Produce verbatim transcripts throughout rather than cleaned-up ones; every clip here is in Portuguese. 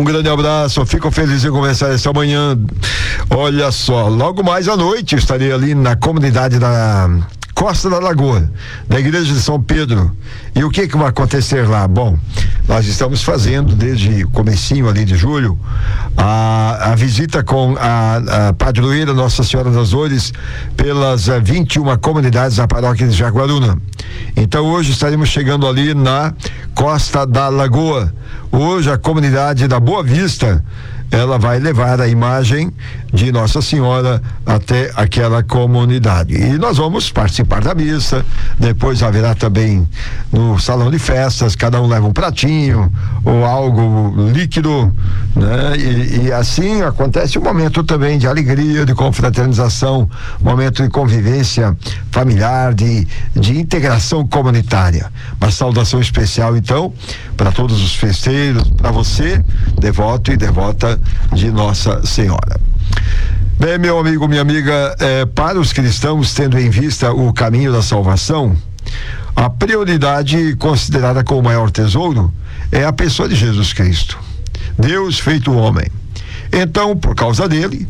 Um grande abraço, fico feliz em começar essa manhã. Olha só, logo mais à noite estarei ali na comunidade da Costa da Lagoa, da Igreja de São Pedro. E o que que vai acontecer lá? Bom, nós estamos fazendo desde o comecinho ali de julho a, a visita com a, a padroeira Nossa Senhora das Dores pelas uh, vinte e uma comunidades da paróquia de Jaguaruna. Então hoje estaremos chegando ali na Costa da Lagoa. Hoje a comunidade da Boa Vista, ela vai levar a imagem de Nossa Senhora até aquela comunidade. E nós vamos participar da missa, depois haverá também no salão de festas, cada um leva um pratinho ou algo líquido, né? E, e assim acontece um momento também de alegria, de confraternização, momento de convivência familiar, de, de integração comunitária. Uma saudação especial então para todos os festeiros, para você, devoto e devota de Nossa Senhora. Bem, meu amigo, minha amiga, eh, para os cristãos, tendo em vista o caminho da salvação, a prioridade considerada como o maior tesouro é a pessoa de Jesus Cristo, Deus feito homem. Então, por causa dele,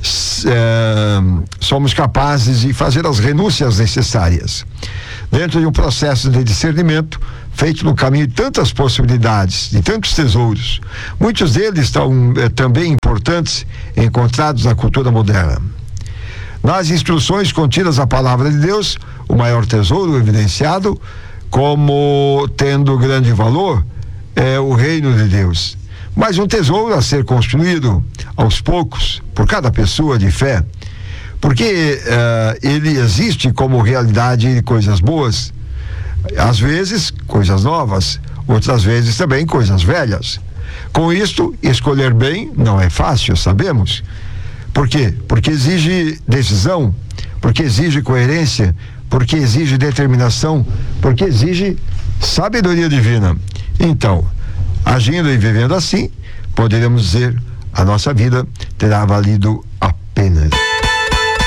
eh, somos capazes de fazer as renúncias necessárias. Dentro de um processo de discernimento feito no caminho de tantas possibilidades, de tantos tesouros, muitos deles estão eh, também importantes, encontrados na cultura moderna. Nas instruções contidas na palavra de Deus, o maior tesouro evidenciado como tendo grande valor é o reino de Deus. Mas um tesouro a ser construído aos poucos por cada pessoa de fé, porque uh, ele existe como realidade de coisas boas, às vezes coisas novas, outras vezes também coisas velhas. Com isto, escolher bem não é fácil, sabemos. Por quê? Porque exige decisão, porque exige coerência, porque exige determinação, porque exige sabedoria divina. Então, agindo e vivendo assim, poderemos dizer, a nossa vida terá valido